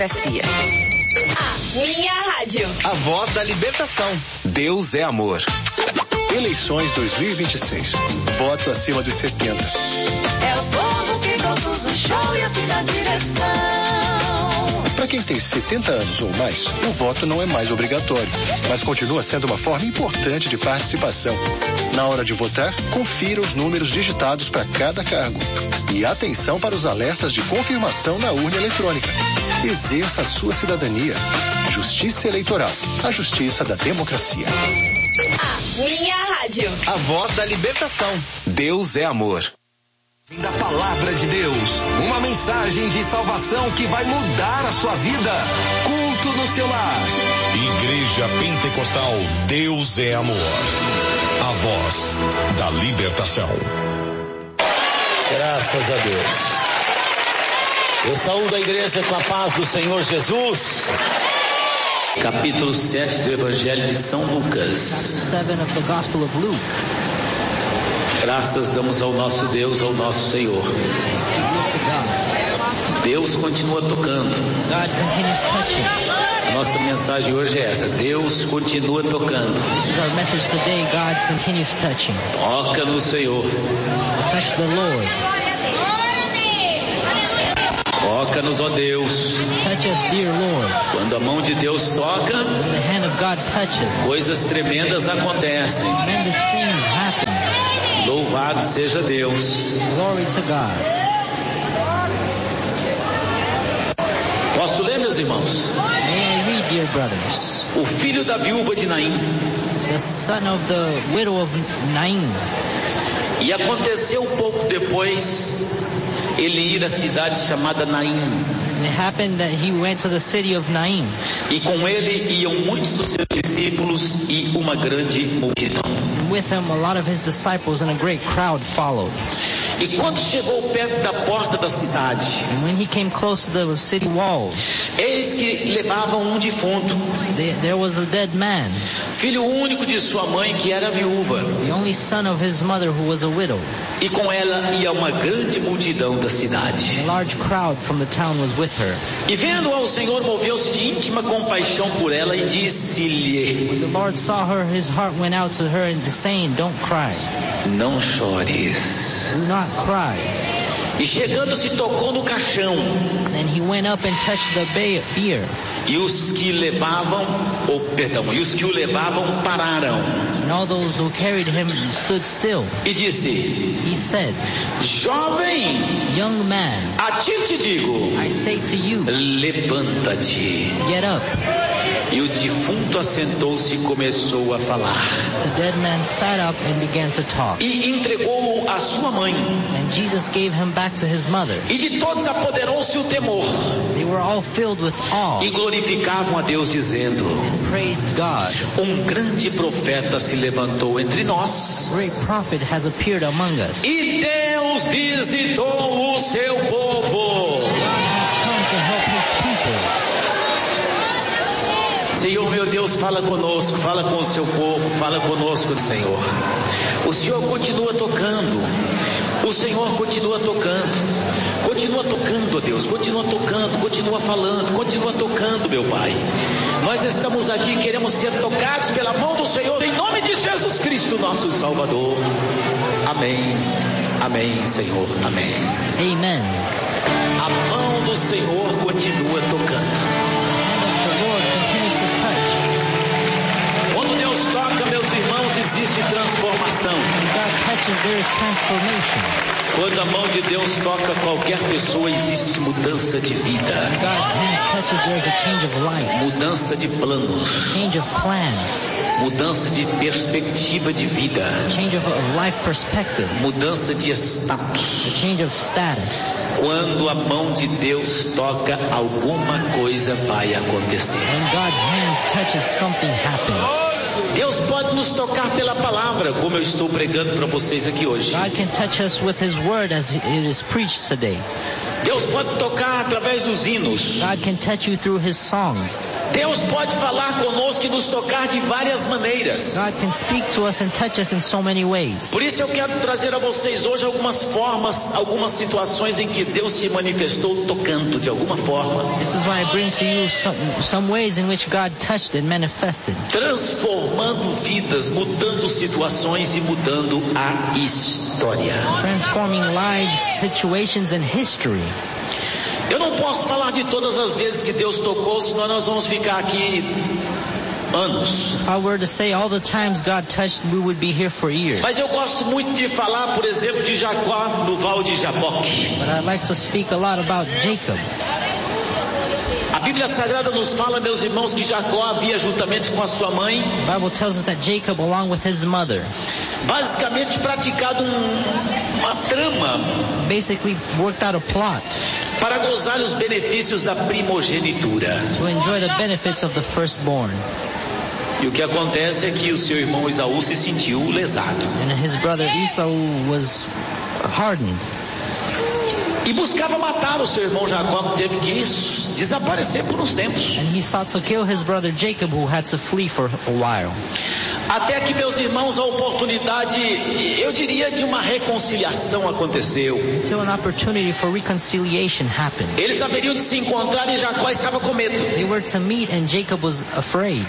democracia. A minha rádio. A voz da libertação. Deus é amor. Eleições 2026. Voto acima dos 70. É o povo que produz o show e assina a direção. Para quem tem 70 anos ou mais, o voto não é mais obrigatório, mas continua sendo uma forma importante de participação. Na hora de votar, confira os números digitados para cada cargo. E atenção para os alertas de confirmação na urna eletrônica. Exerça a sua cidadania. Justiça Eleitoral. A justiça da democracia. A minha rádio. A voz da libertação. Deus é amor. Da palavra de Deus, uma mensagem de salvação que vai mudar a sua vida. Culto no seu lar. Igreja Pentecostal Deus é amor. A voz da libertação. Graças a Deus. Eu saúdo a igreja com a paz do Senhor Jesus. Capítulo 7 do Evangelho de São Lucas. 7 of the Gospel of Luke. Graças damos ao nosso Deus, ao nosso Senhor. Deus continua tocando. God continues touching. A nossa mensagem hoje é essa: Deus continua tocando. This is our message today. God continues touching. Toca no Senhor. Touch the Lord. Toca-nos, ó Deus. Touch us, dear Lord. Quando a mão de Deus toca, when the hand of God touches, coisas tremendas acontecem. tremendous things happen. Louvado seja Deus. Glory to God. Posso ler, meus irmãos? May I read, dear brothers? O filho da viúva de Naim. The son of the widow of Naim. E aconteceu pouco depois ele ir à cidade chamada Naim. And it happened that he went to the city of Naim. E com ele iam muitos dos seus discípulos e uma grande multidão. And with him a lot of his disciples and a great crowd followed. E quando chegou perto da porta da cidade, And when he came close to the city walls, eis que levavam um defunto, there was a dead man, filho único de sua mãe que era viúva. the only son of his mother who was a widow. E com ela ia uma grande multidão da cidade. A large crowd from the town was with her. E vendo-a, o Senhor moveu-se de íntima compaixão por ela e disse-lhe: When the Lord saw her, his heart went out to her and saying, "Don't cry. Não chores. Do not cry." E chegando-se tocou no caixão. Then he went up and touched the bier. E os que o levavam pararam. And all those who carried him stood still. E disse: He said, Jovem, "Young man, a ti te digo, I say to you, levanta-te. get up." E o defunto assentou-se e começou a falar. The dead man sat up and began to talk. E entregou-o à sua mãe. And Jesus gave him back to his mother. E de todos apoderou-se o temor. They were all filled with awe E glorificavam a Deus dizendo: and praised God. Um grande profeta se levantou entre nós. A great prophet has appeared among us. E Deus visitou o seu povo. God has come to help his people. Senhor meu Deus, fala conosco, fala com o seu povo, fala conosco, Senhor. O Senhor continua tocando. O Senhor continua tocando. Continua tocando, ó Deus. Continua tocando, continua falando, continua tocando, meu Pai. Nós estamos aqui, queremos ser tocados pela mão do Senhor, em nome de Jesus Cristo, nosso Salvador. Amém. Amém, Senhor. Amém. Amen. A mão do Senhor continua tocando. The Lord continues to touch. Quando Deus toca, meus irmãos, existe transformação. When God touches, there is transformation. Quando a mão de Deus toca qualquer pessoa, existe mudança de vida. When God's hands touches, there is a change of life, Mudança de planos. change of plans, Mudança de perspectiva de vida. change of life perspective, Mudança de a status. change of status. Quando a mão de Deus toca, alguma coisa vai acontecer. When God's hands touches, something happens. Deus pode nos tocar pela palavra, como eu estou pregando para vocês aqui hoje. God can touch us with his word as it is preached today. Deus pode tocar através dos hinos. God can touch you through his song. Deus pode falar conosco e nos tocar de várias maneiras. God can speak to us and touch us in so many ways. Por isso eu quero trazer a vocês hoje algumas formas, algumas situações em que Deus se manifestou tocando de alguma forma. This is why I bring to you some ways in which God touched and manifested. Transformando vidas, mudando situações e mudando a história. Transforming lives, situations, and history. Eu não posso falar de todas as vezes que Deus tocou, senão nós vamos ficar aqui anos. If I were to say all the times God touched, we would be here for years. Mas eu gosto muito de falar, por exemplo, de Jacó no Val de Jaboque. But I'd like to speak a lot about Jacob. A Bíblia Sagrada nos fala, meus irmãos, que Jacó havia juntamente com a sua mãe, The Bible tells us that Jacob, along with his mother, basicamente praticado uma trama basically worked out a plot para gozar os benefícios da primogenitura. to enjoy the benefits of the firstborn. E o que acontece é que o seu irmão Esaú se sentiu lesado. And his brother Esau was hardened. E buscava matar o seu irmão Jacó, teve que desaparecer por uns tempos. And he sought to kill his brother Jacob, who had to flee for a while. Até que, meus irmãos, a oportunidade, eu diria, de uma reconciliação aconteceu. Until an opportunity for reconciliation happened. Eles haveriam de se encontrar e Jacó estava com medo. They were to meet and Jacob was afraid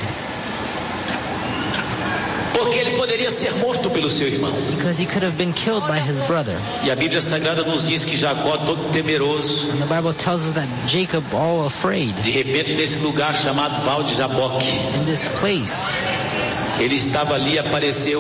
Porque ele poderia ser morto pelo seu irmão. because he could have been killed by his brother. E a Bíblia Sagrada nos diz que Jacó, todo temeroso, And the Bible tells us that Jacob, all afraid, de repente nesse lugar chamado Val de Jaboque, in this place, ele estava ali e apareceu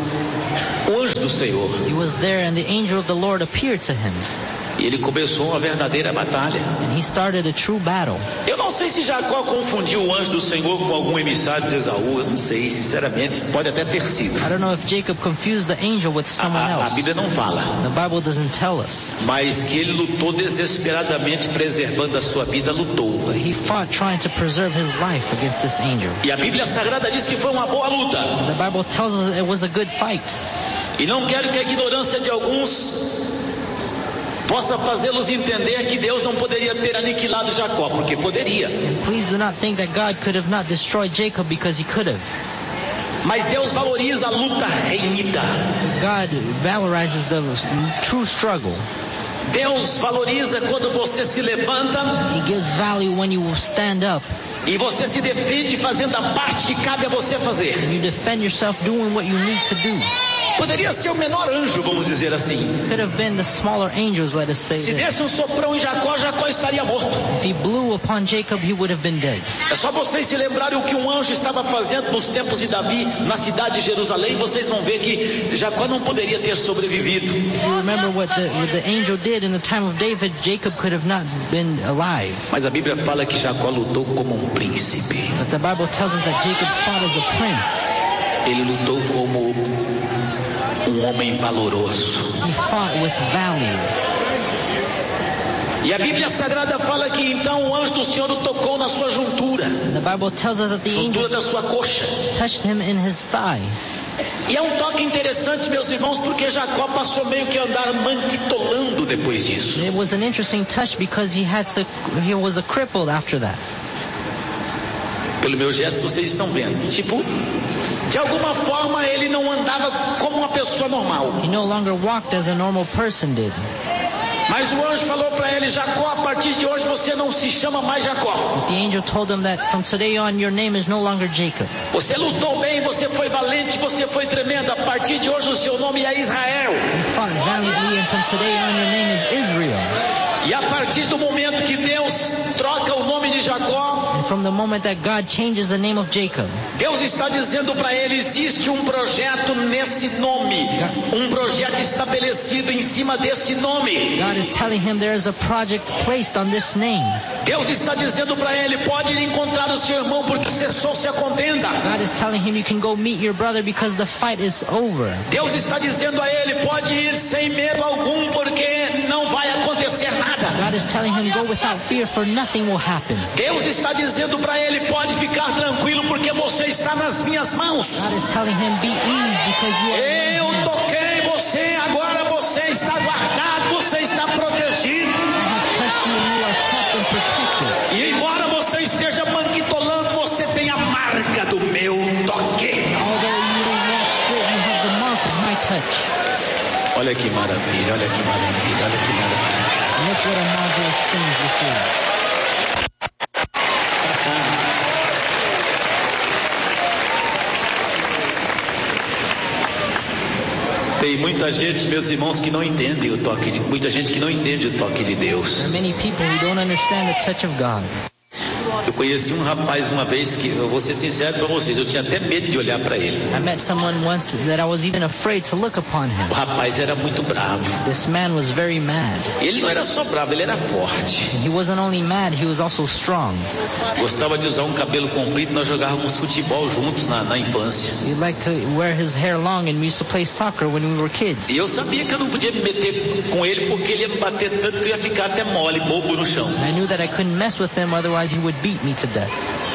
o anjo do Senhor. he was there and the angel of the Lord appeared to him. E ele começou uma verdadeira batalha. And he started a true battle. Eu não sei se Jacó confundiu o anjo do Senhor com algum emissário de Esaú. Eu não sei, sinceramente, pode até ter sido. I don't know if Jacob confused the angel with someone A else. Bíblia não fala. The Bible doesn't tell us. Mas que ele lutou desesperadamente, preservando a sua vida, lutou. But he fought trying to preserve his life against this angel. E a Bíblia Sagrada diz que foi uma boa luta. And the Bible tells us it was a good fight. E não quero que a ignorância de alguns possa fazê-los entender que Deus não poderia ter aniquilado Jacó, porque poderia. And please do not think that God could have not destroyed Jacob because he could have. Mas Deus valoriza a luta renhida. God valorizes the true struggle. Deus valoriza quando você se levanta He gives value when you stand up e você se defende fazendo a parte que cabe a você fazer. and you defend yourself doing what you need to do. Poderia ser o menor anjo, vamos dizer assim. Could have been the smaller angels, let us say Se this. desse um soprão em Jacó, Jacó estaria morto. If he blew upon Jacob, he would have been dead. É só vocês se lembrarem o que um anjo estava fazendo nos tempos de Davi, na cidade de Jerusalém, vocês vão ver que Jacó não poderia ter sobrevivido. If you remember what the angel did in the time of David, Jacob could have not been alive. Mas a Bíblia fala que Jacó lutou como um príncipe. But the Bible tells us that Jacob fought as a prince. Ele lutou como um homem valoroso. He fought with value. E a Bíblia Sagrada fala que então o anjo do Senhor o tocou na sua juntura, The Bible tells us that the juntura angel da sua coxa. touched him in his thigh. E é um toque interessante, meus irmãos, porque Jacó passou meio que a andar manquitolando depois disso. It was an interesting touch because he was a crippled after that. Pelo meu gesto vocês estão vendo. Tipo, de alguma forma ele não andava como uma pessoa normal. He no longer walked as a normal person did. Mas o anjo falou para ele: Jacó, a partir de hoje você não se chama mais Jacó. The angel told him that from today on your name is no longer Jacob. Você lutou bem, você foi valente, você foi tremendo. A partir de hoje o seu nome é Israel. You fought valiantly and from today on your name is Israel. E a partir do momento que Deus troca o nome de Jacó, And from the moment that God changes the name of Jacob, Deus está dizendo para ele: existe um projeto nesse nome, um projeto estabelecido em cima desse nome. God is telling him there is a project placed on this name. Deus está dizendo para ele: pode ir encontrar o seu irmão porque cessou-se a contenda. God is telling him you can go meet your brother because the fight is over. Deus está dizendo a ele: pode ir sem medo algum porque não vai acontecer nada. God is telling him go without fear for nothing will happen. Deus está dizendo para ele: pode ficar tranquilo porque você está nas minhas mãos. God is telling him be easy because you are Eu toquei você, agora você está guardado, você está protegido. I have touched you and you are kept and protected. E embora você esteja manquitolando, Olha que maravilha, olha que maravilha, olha que maravilha. Look what a marvelous thing this is. Tem muita gente, meus irmãos, que não entende o toque de... Muita gente que não entende o toque de Deus. There are many people who don't understand the touch of God. Eu conheci um rapaz uma vez que, eu vou ser sincero para vocês, eu tinha até medo de olhar para ele. I met someone once that I was even afraid to look upon him. O rapaz era muito bravo. This man was very mad. Ele não era só bravo, ele era forte. He wasn't only mad, he was also strong. Gostava de usar um cabelo comprido, nós jogávamos futebol juntos na infância. He liked to wear his hair long and we used to play soccer when we were kids. E eu sabia que eu não podia me meter com ele porque ele ia me bater tanto que eu ia ficar até mole, bobo no chão. I knew that I couldn't mess with him, otherwise he would beat me to death.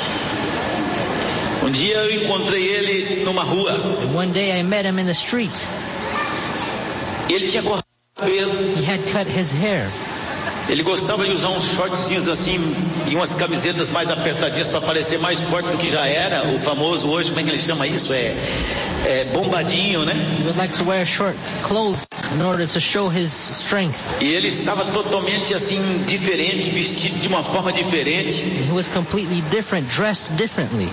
Um dia eu encontrei ele numa rua. And one day I met him in the street. E ele tinha cortado o cabelo. He had cut his hair. Ele gostava de usar uns shortzinhos assim e umas camisetas mais apertadinhas para parecer mais forte do que já era. O famoso hoje, como é que ele chama isso? É bombadinho, né? He would like to wear short clothes in order to show his strength. E ele estava totalmente assim diferente, vestido de uma forma diferente. He was completely different, dressed differently.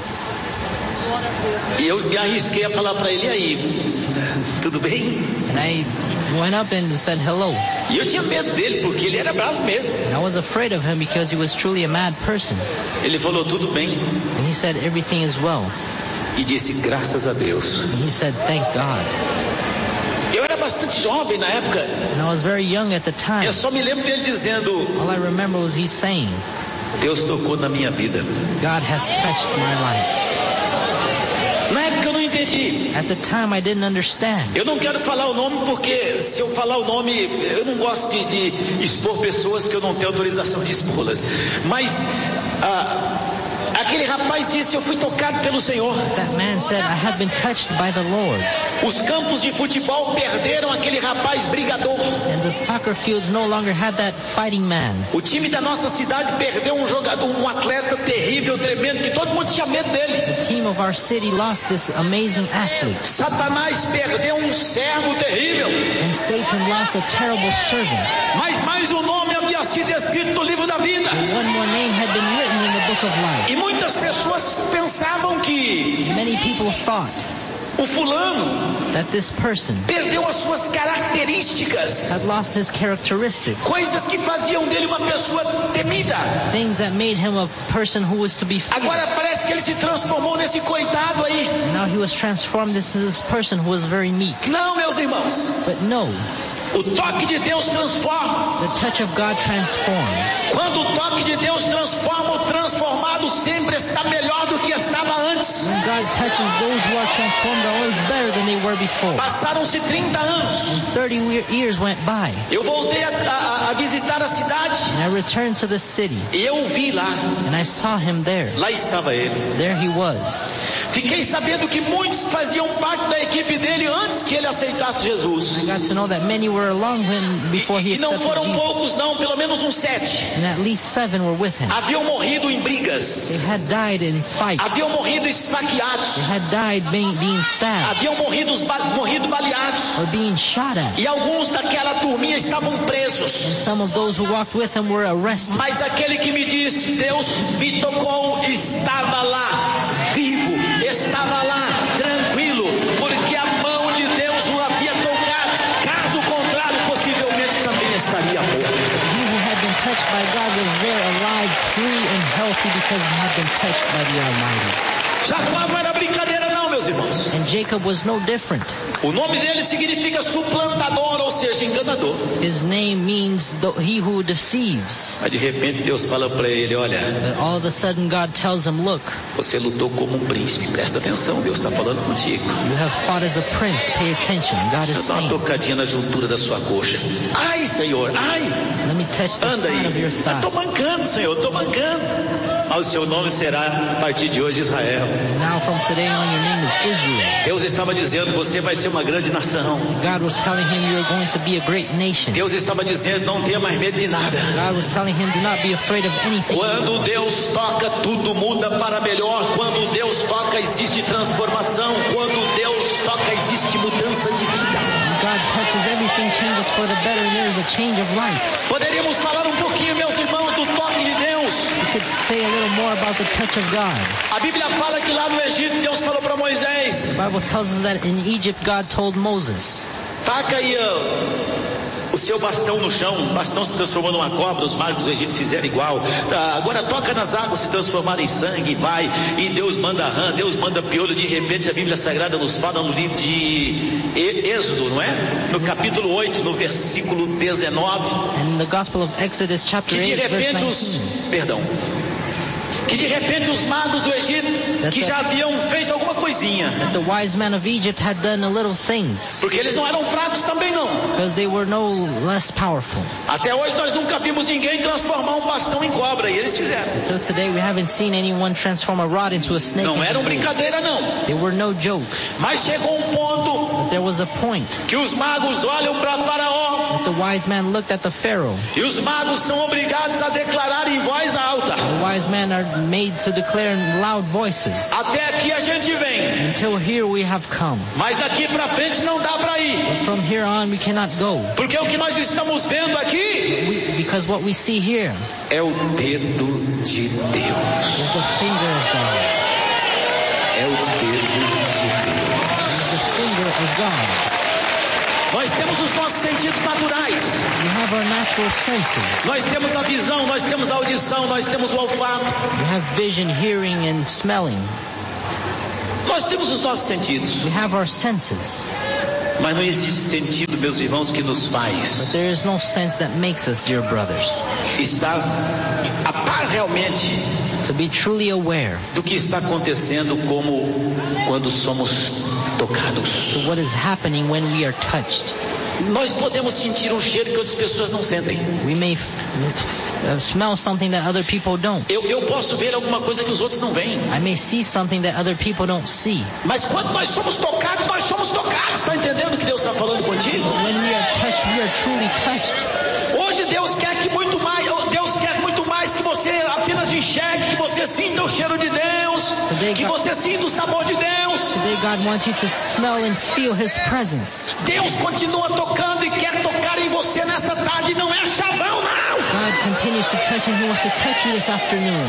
E eu me arrisquei a falar para ele, e aí, tudo bem? And I went up and said hello. E eu tinha medo dele porque ele era bravo mesmo. And I was afraid of him because he was truly a mad person. Ele falou tudo bem. And he said everything is well. E disse graças a Deus. And he said thank God. Eu era bastante jovem na época. And I was very young at the time. Eu só me lembro dele dizendo, All I remember was he saying, Deus tocou na minha vida. God has touched my life. Na época eu não entendi. At the time I didn't understand. Eu não quero falar o nome porque se eu falar o nome, eu não gosto de expor pessoas que eu não tenho autorização de expô-las. Mas aquele rapaz disse, eu fui tocado pelo Senhor. That man said, I have been touched by the Lord. Os campos de futebol perderam aquele rapaz brigador. And the soccer fields no longer had that fighting man. O time da nossa cidade perdeu um jogador, um atleta terrível, tremendo, que todo mundo tinha medo dele. The team of our city lost this amazing athlete. Satanás perdeu um servo terrível. And Satan lost a terrible servant. Mas mais um nome havia sido escrito no livro da vida. One more name had been written in the book of life. E muitas pessoas pensavam que Many people thought o fulano that this person perdeu as suas características, had lost his characteristics. coisas que faziam dele uma pessoa temida. Things that made him a person who was to be feared. Agora parece que ele se transformou nesse coitado aí. Now he was transformed into this person who was very meek. Não, meus irmãos. But no, O toque de Deus transforma. the touch of God transforms. Quando o toque de Deus transforma, o transformado sempre está melhor do que estava antes. When God touches those who are transformed, they're always better than they were before. Passaram-se 30 anos. And 30 years went by. Eu voltei a visitar a cidade And I returned to the city. e eu o vi lá. And I saw him there. Lá estava ele. There he was. Fiquei sabendo que muitos faziam parte da equipe dele antes que ele aceitasse I Jesus. got to know that many were along him before he E não accepted foram Jesus. poucos não, pelo menos uns 7. And at least 7 were with him. Haviam morrido em They brigas. had died in fights. Haviam morrido esfaqueados. They had died being stabbed Haviam morrido baleados. or being shot at. E alguns daquela turminha estavam presos. And some of those who walked with him were arrested. Mas aquele que me disse, Deus me tocou, estava lá, vivo, estava lá, tranquilo, porque a mão de Deus o havia tocado. Caso contrário, possivelmente também estaria morto. He who had been touched by God was there alive, free and healthy because he had been touched by the Almighty. Jacó não era brincadeira não, meus irmãos. And Jacob was no different. O nome dele significa suplantador, ou seja, enganador. His name means he who deceives. Mas de repente Deus fala para ele, olha, But all of a sudden God tells him, look, você lutou como um príncipe, presta atenção, Deus está falando contigo. you have fought as a prince, pay attention. God is Dá uma saying, tocadinha na juntura da sua coxa. Ai, Senhor, ai, let me touch the anda side of your aí. thigh. Estou mancando, Senhor, estou mancando. Mas o seu nome será, a partir de hoje, Israel. And now from today on your name is Israel. Deus estava dizendo, você vai ser uma grande nação. God was telling him, you are going to be a great nation. Deus estava dizendo, não tenha mais medo de nada. God was telling him, do not be afraid of anything. Quando Deus toca, tudo muda para melhor. Quando Deus toca, existe transformação. Quando Deus toca, existe mudança de vida. When God touches, everything changes for the better, and there is a change of life. Poderíamos falar um pouquinho, meus irmãos, do toque de Deus. We could say a little more about the touch of God. A Bíblia fala que lá no Egito, Deus falou para Moisés, The Bible tells us that in Egypt, God told Moses, taca aí o seu bastão no chão. O bastão se transformou numa cobra. Os magos do Egito fizeram igual. Agora toca nas águas, se transformarem em sangue, e vai. E Deus manda rã, Deus manda piolho. De repente a Bíblia Sagrada nos fala no livro de Êxodo, não é? No capítulo 8, no versículo 19. and in the Gospel of Exodus chapter Que de 8, verse repente 19, que de repente os magos do Egito, que já haviam feito alguma coisinha, the wise men of Egypt had done a little things, porque eles não eram fracos também não. because they were no less powerful. Até hoje nós nunca vimos ninguém transformar um bastão em cobra, e eles fizeram. Until today, we haven't seen anyone transform a rod into a snake. Não era brincadeira não. They were no joke. Mas chegou um ponto But there was a point que os magos olham para Faraó, that the wise man looked at the Pharaoh. e os magos são obrigados a declarar em voz alta: The wise men are made to declare in loud voices, até aqui a gente vem, until here we have come. mas daqui para frente não dá para ir, But from here on, we cannot go. porque o que nós estamos vendo aqui Because what we see here é o dedo de Deus. is the finger of God. É o dedo de Deus. It is the finger of God. Nós temos os nossos sentidos naturais. We have our natural senses. Nós temos a visão, nós temos a audição, nós temos o olfato. We have vision, hearing, and smelling. Nós temos os nossos sentidos. We have our senses. Mas não existe sentido, meus irmãos, que nos But faz there is no sense that makes us, dear brothers, estar a par realmente to be truly aware do que está acontecendo, como quando somos tocados. to what is happening when we are touched. Nós podemos sentir um cheiro que outras pessoas não sentem. We may smell something that other people don't. Eu posso ver alguma coisa que os outros não veem. I may see something that other people don't see. Mas quando nós somos tocados, nós somos tocados. Está entendendo o que Deus está falando contigo? When we are touched, we are truly touched. Hoje Deus quer muito mais que você apenas enxergue, que você sinta o cheiro de Deus, que você sinta o sabor de Deus. Today God wants you to smell and feel His presence. Deus continua tocando e quer tocar em você nessa tarde, não é chavão não. God continues to touch and He wants to touch you this afternoon.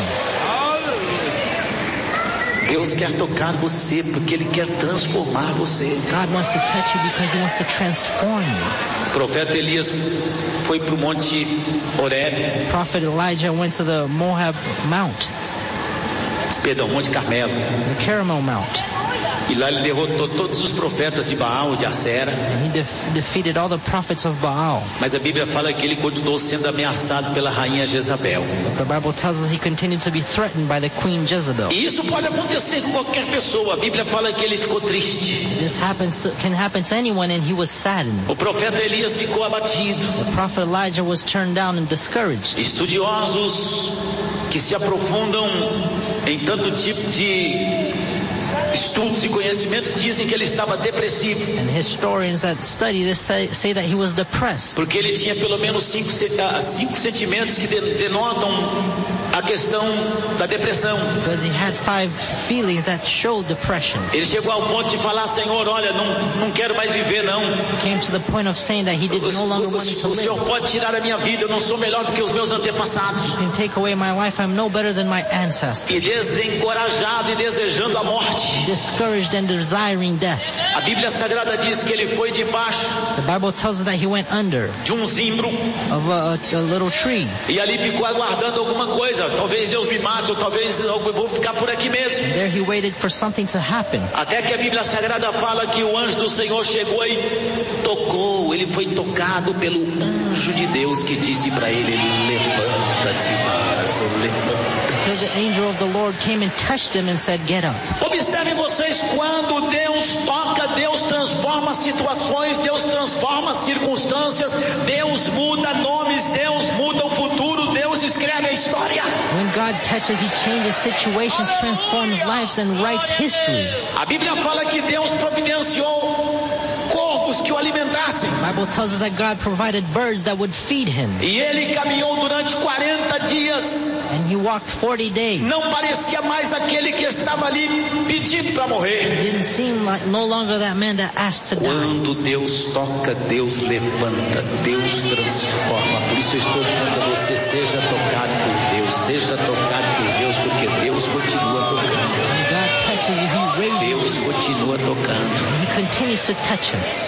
Deus quer tocar você porque Ele quer transformar você. God wants to touch you because He wants to transform you. O profeta Elias foi para o monte Horebe, Prophet Elijah went to the Monte Carmelo, the Carmel Mount, e lá ele derrotou todos os profetas de Baal, de Acera. and he defeated all the prophets of Baal. Mas a Bíblia fala que ele continuou sendo ameaçado pela rainha Jezabel. The Bible tells us he continued to be threatened by the Queen Jezebel. E isso pode acontecer com qualquer pessoa. A Bíblia fala que ele ficou triste. This can happen to anyone, and he was saddened. O profeta Elias ficou abatido. The prophet Elijah was turned down and discouraged. Estudiosos que se aprofundam em tanto tipo de estudos e conhecimentos dizem que ele estava depressivo. And historians that study this say that he was depressed. Porque ele tinha pelo menos cinco sentimentos que denotam a questão da depressão. Because he had 5 feelings that showed depression. Ele chegou ao ponto de falar: Senhor, olha, não quero mais viver não. He came to the point of saying that he did no longer want to O Senhor live. pode tirar a minha vida, eu não sou melhor do que os meus antepassados. You can take away my life, I'm no better than my ancestors. E desencorajado e desejando a morte. Discouraged and desiring death. A Bíblia Sagrada diz que ele foi debaixo The Bible tells us that he went under de um zimbro of a little tree. e ali ficou aguardando alguma coisa. Talvez Deus me mate, ou talvez eu vou ficar por aqui mesmo. There he waited for something to happen. Até que a Bíblia Sagrada fala que o anjo do Senhor chegou e tocou. Ele foi tocado pelo anjo de Deus que disse para ele: levanta-te, vaso, levanta. Until the angel of the Lord came and touched him and said, "Get up." Observe Observem vocês, quando Deus toca, Deus transforma situações, Deus transforma circunstâncias, Deus muda nomes, Deus muda o futuro, Deus escreve a história. When God touches, He changes situations, transforms lives, and writes history. A Bíblia fala que Deus providenciou corvos que o alimentassem. The Bible tells us that God provided birds that would feed Him. E ele caminhou durante 40 dias. And He walked 40 days. Não parecia mais aquele que estava ali pedindo para morrer. It didn't seem like no longer that man that asked to die. Quando Deus toca, Deus levanta, Deus transforma. Por isso eu estou dizendo a você, seja tocado por Deus, seja tocado por Deus, porque Deus continua tocando. When God touches you, He raises Deus you. continua tocando. And He continues to touch us.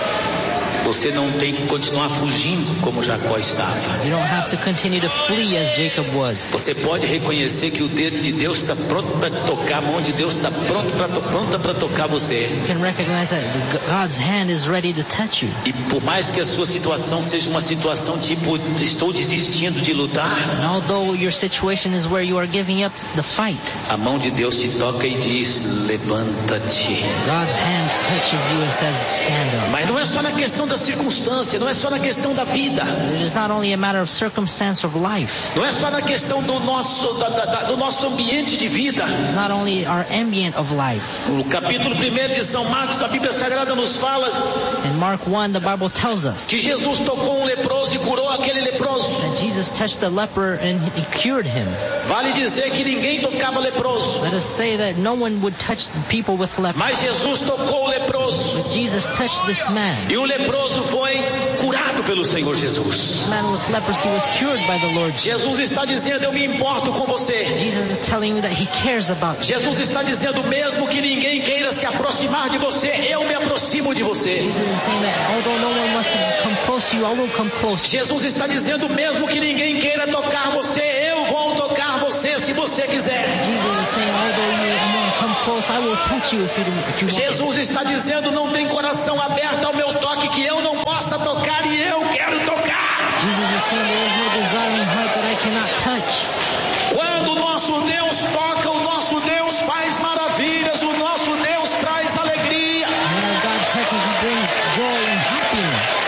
Você não tem que continuar fugindo como Jacó estava. You don't have to continue to flee as Jacob was. Você pode reconhecer que o dedo de Deus está pronto para tocar, a mão de Deus está pronta para tocar você. You can recognize that God's hand is ready to touch you. E por mais que a sua situação seja uma situação tipo, estou desistindo de lutar, And although your situation is where you are giving up the fight, a mão de Deus te toca e diz, levanta-te. God's hand touches you and says, stand up. Mas não é só na questão da circunstância, não é só na questão da vida, It is not only a matter of circumstance of life. não é só na questão do nosso ambiente de vida. It's not only our ambient of life. No capítulo 1 de São Marcos, a Bíblia Sagrada nos fala In Mark 1, the Bible tells us que Jesus tocou um leproso e curou aquele leproso. that Jesus touched the leper and He cured him. Vale dizer que ninguém tocava leproso, Let us say that no one would touch people with leprosy. mas Jesus tocou o leproso. But Jesus touched this man. E o leproso foi curado pelo Senhor Jesus. This man with leprosy was cured by the Lord. Jesus está dizendo, eu me importo com você. Jesus is telling you that He cares about you. Jesus está dizendo, mesmo que ninguém queira se aproximar de você, eu me aproximo de você. Jesus is saying that although no one wants to come close to you, I will come close to you. Jesus está dizendo, mesmo que ninguém queira tocar você, eu vou tocar você se você quiser. Jesus is saying although you want to come close, I will touch you if you want. Jesus está dizendo, não tem coração aberto ao meu toque que eu não possa tocar e eu quero tocar. Jesus is saying there is no desiring heart that I cannot touch. Quando o nosso Deus toca, o nosso Deus faz maravilhas, o nosso Deus traz alegria. And when God touches, He brings joy and happiness.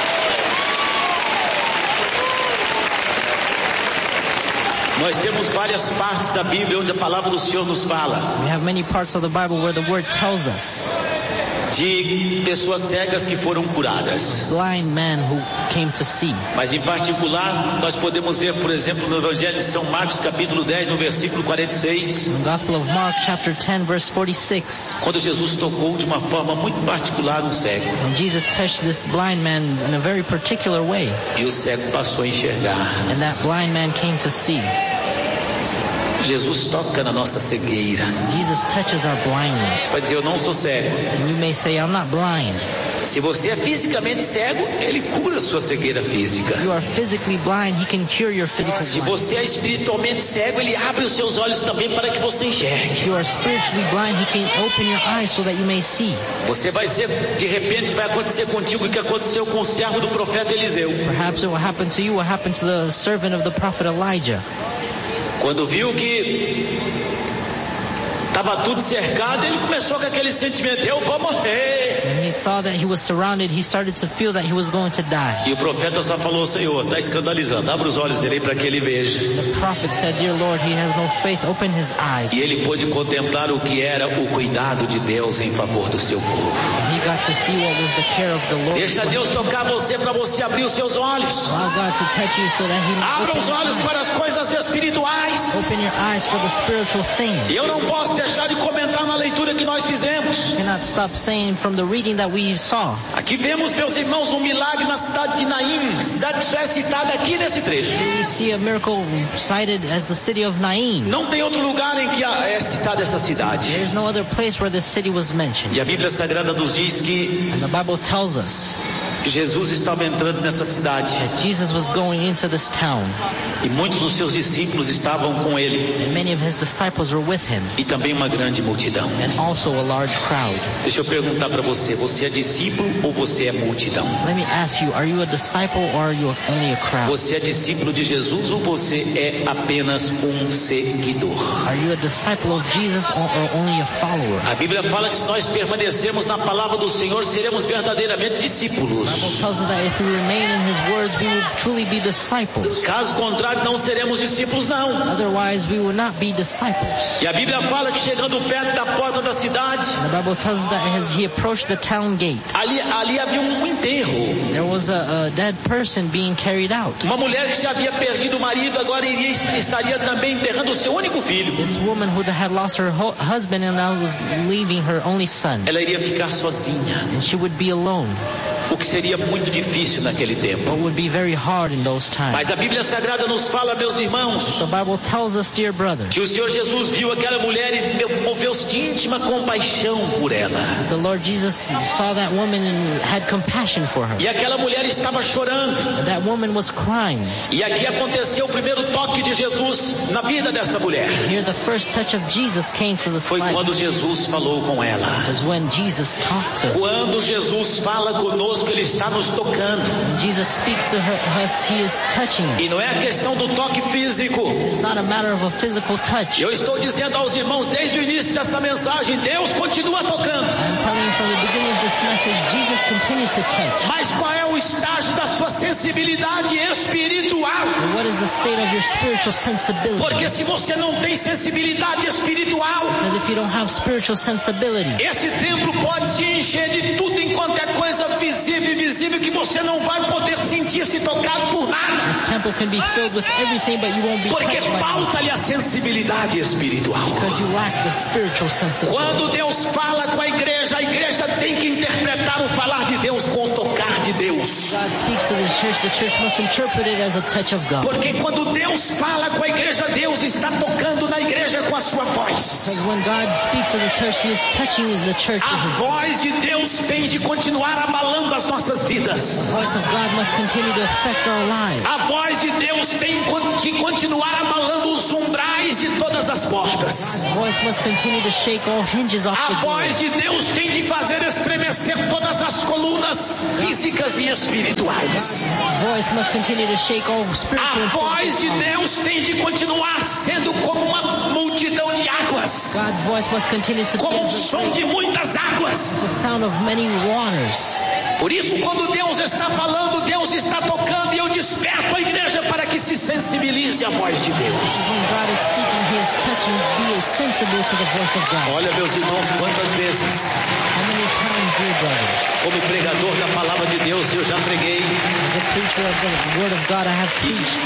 Nós temos várias partes da Bíblia onde a palavra do Senhor nos fala We have many parts of the Bible where the Word tells us de pessoas cegas que foram curadas. blind men who came to see. Mas em particular, nós podemos ver, por exemplo, no Evangelho de São Marcos, capítulo 10, no versículo 46, In the Gospel of Mark, chapter 10, verse 46, quando Jesus tocou de uma forma muito particular um cego. and Jesus touched this blind man in a very particular way, E o cego passou a enxergar. and that blind man came to see. Jesus toca na nossa cegueira. Jesus touches our blindness. Vai dizer, eu não sou cego. And you may say, I'm not blind. Se você é fisicamente cego, Ele cura a sua cegueira física. You are physically blind, He can cure your physical Se blindness. você é espiritualmente cego, Ele abre os seus olhos também para que você enxergue. If you are spiritually blind, He can open your eyes so that you may see. Você vai ser, de repente vai acontecer contigo o que aconteceu com o servo do profeta Eliseu. Perhaps it will happen to you what happened to the servant of the prophet Elijah. Quando viu que estava tudo cercado, ele começou com aquele sentimento, eu vou morrer. When he saw that he was surrounded, he started to feel that he was going to die. E o profeta só falou, Senhor, está escandalizando, abre os olhos dele para que ele veja. The prophet said, Dear Lord, he has no faith, open his eyes. E ele pôde contemplar o que era o cuidado de Deus em favor do seu povo. And he got to see what was the care of the Lord. Deixa Deus tocar você para você abrir os seus olhos. Allow God to touch you so that he may Abra os olhos para as coisas espirituais. open your eyes for the spiritual things. E eu não posso deixar de comentar na leitura que nós fizemos. You cannot stop saying from the reading that we saw. Aqui vemos, meus irmãos, um milagre na cidade de Naim, cidade que só é citada aqui nesse trecho. We see a miracle cited as the city of Naim. Não tem outro lugar em que é citada essa cidade. There's no other place where this city was mentioned. E a Bíblia Sagrada nos diz que And the Bible tells us Jesus estava entrando nessa cidade that Jesus was going into this town, e muitos dos seus discípulos estavam com ele and many of his disciples were with him, e também uma grande multidão. and also a large crowd. Deixa eu perguntar para você, você é discípulo ou você é multidão? Let me ask you, are you a disciple or are you only a crowd? Você é discípulo de Jesus ou você é apenas um seguidor? Are you a disciple of Jesus or only a follower? A Bíblia fala que se nós permanecermos na palavra do Senhor, seremos verdadeiramente discípulos. The Bible tells us that if we remain in his words, we will truly be disciples. Caso contrário, não seremos discípulos não. Otherwise, we will not be disciples. E a Bíblia fala que chegando perto da porta da cidade, The Bible tells us that as he approached the town gate, ali havia um enterro. there was a dead person being carried out. Uma mulher que já havia perdido o marido, agora estaria também enterrando o seu único filho. This woman who had lost her husband and now was leaving her only son, Ela iria ficar sozinha, and she would be alone, o que seria muito difícil naquele tempo. what would be very hard in those times. Mas a Bíblia Sagrada nos fala, meus irmãos, The Bible tells us, dear brother, que o Senhor Jesus viu aquela mulher e moveu-se de íntima compaixão por ela. the Lord Jesus saw that woman and had compassion for her. E aquela mulher estava chorando. And that woman was crying. E aqui aconteceu o primeiro toque de Jesus na vida dessa mulher. Here the first touch of Jesus came to the Foi life. quando Jesus falou com ela. Was when Jesus talked to her. Quando Jesus fala conosco, Ele está nos tocando. When Jesus speaks to us, he is touching us. E não é a questão do toque físico. It's not a matter of a physical touch. Eu estou dizendo aos irmãos desde o início dessa mensagem, Deus continua tocando. I'm telling you from the beginning of this message, Jesus continues to touch. Mas qual é o estágio da sua sensibilidade espiritual? And what is the state of your spiritual sensibility? Porque se você não tem sensibilidade espiritual, Because if you don't have spiritual sensibility, esse templo pode se encher de tudo enquanto é coisa visível e invisível que você não vai poder sentir-se tocado por nada. this temple can be filled with everything, but you won't be Porque touched by it. falta-lhe a sensibilidade espiritual. Because you lack the spiritual sensibility. Quando Deus fala com a igreja tem que interpretar o falar de Deus com o tocar de Deus. God speaks to the church must interpret it as a touch of God. Porque quando Deus fala com a igreja, Deus está tocando na igreja com a sua voz. Because when God speaks to the church, he is touching the church with A his voz de Deus tem de continuar abalando as nossas vidas. The voice of God must continue to affect our lives. A voz de Deus tem de continuar abalando os umbrais de todas as portas. The voice must continue to shake all hinges off A the door. voz de Deus tem de fazer estremecer todas as colunas físicas e espirituais. The voice must continue to shake all spiritual A and voz de physical. Deus tem de continuar sendo como uma multidão de águas, God's voice must continue to be como o as som de muitas águas. the sound of many waters. Por isso, quando Deus está falando, Deus está tocando, e eu desperto a igreja para que se sensibilize à voz de Deus. When God is speaking, he is touching, be sensible to the voice of God. Olha, meus irmãos, quantas vezes, How many times, dear brothers, como pregador da palavra de Deus, eu já preguei as a preacher of the word of God, I have preached